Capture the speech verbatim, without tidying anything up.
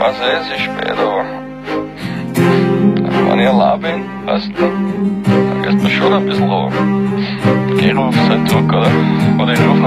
weiß eh, es ist spät, aber wenn ich allein bin, weißt du, dann gehst du schon ein bisschen an. Geh, ruf's halt zurück, oder? Oder ich ruf